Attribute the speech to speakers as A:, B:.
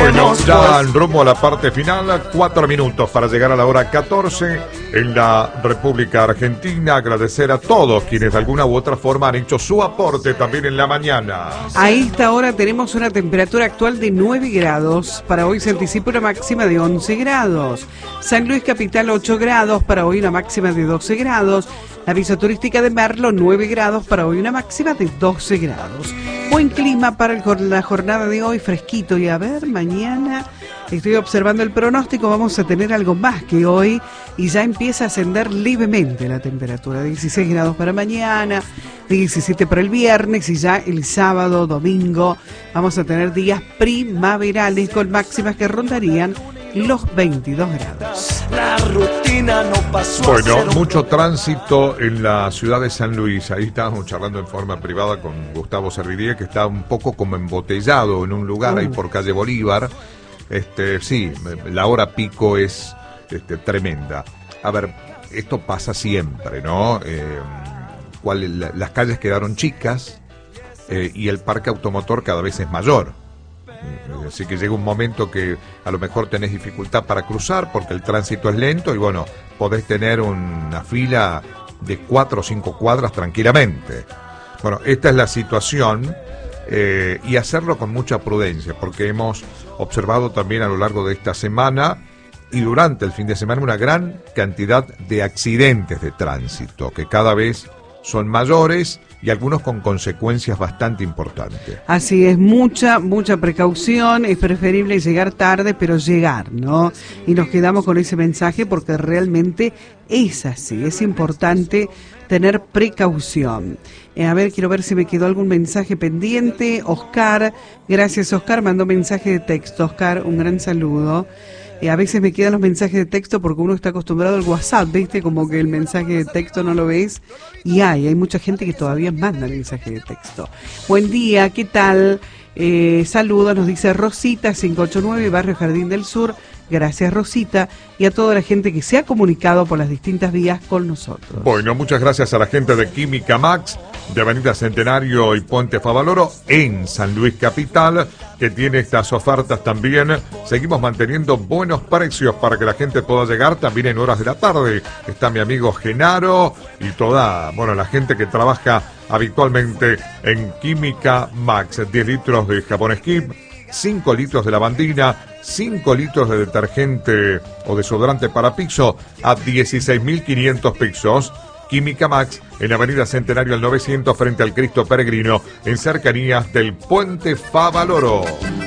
A: Bueno, ya rumbo a la parte final, 4 minutos para llegar a la hora 14 en la República Argentina. Agradecer a todos quienes de alguna u otra forma han hecho su aporte también en la mañana.
B: A esta hora tenemos una temperatura actual de 9 grados. Para hoy se anticipa una máxima de 11 grados. San Luis Capital 8 grados, para hoy una máxima de 12 grados. La visa turística de Merlo 9 grados, para hoy una máxima de 12 grados. Buen clima para la jornada de hoy, fresquito. Y a ver, mañana estoy observando el pronóstico, vamos a tener algo más que hoy y ya empieza a ascender levemente la temperatura. 16 grados para mañana, 17 para el viernes y ya el sábado, domingo, vamos a tener días primaverales con máximas que rondarían los 22 grados.
C: La rutina no pasó.
A: Bueno, mucho tránsito en la ciudad de San Luis. Ahí estábamos charlando en forma privada con Gustavo Serviría, que está un poco como embotellado en un lugar ahí por calle Bolívar. Sí, la hora pico es tremenda. A ver, esto pasa siempre, ¿no? Las calles quedaron chicas y el parque automotor cada vez es mayor. Así que llega un momento que a lo mejor tenés dificultad para cruzar porque el tránsito es lento y bueno, podés tener una fila de 4 o 5 cuadras tranquilamente. Bueno, esta es la situación y hacerlo con mucha prudencia porque hemos observado también a lo largo de esta semana y durante el fin de semana una gran cantidad de accidentes de tránsito que cada vez son mayores y algunos con consecuencias bastante importantes.
B: Así es, mucha precaución, es preferible llegar tarde, pero llegar, ¿no? Y nos quedamos con ese mensaje porque realmente es así, es importante tener precaución. A ver, quiero ver si me quedó algún mensaje pendiente. Oscar, gracias Oscar, mandó mensaje de texto. Oscar, un gran saludo. A veces me quedan los mensajes de texto porque uno está acostumbrado al WhatsApp, ¿viste? Como que el mensaje de texto no lo ves. Y hay mucha gente que todavía manda mensaje de texto. Buen día, ¿qué tal? Saludos, nos dice Rosita, 589, Barrio Jardín del Sur. Gracias Rosita y a toda la gente que se ha comunicado por las distintas vías con nosotros.
A: Bueno, muchas gracias a la gente de Química Max, de Avenida Centenario y Puente Favaloro, en San Luis Capital, que tiene estas ofertas también. Seguimos manteniendo buenos precios para que la gente pueda llegar también en horas de la tarde. Está mi amigo Genaro y toda, la gente que trabaja habitualmente en Química Max. 10 litros de jabón Skip, 5 litros de lavandina, 5 litros de detergente o desodorante para piso a 16.500 pesos. Química Max en Avenida Centenario al 900 frente al Cristo Peregrino en cercanías del Puente Favaloro.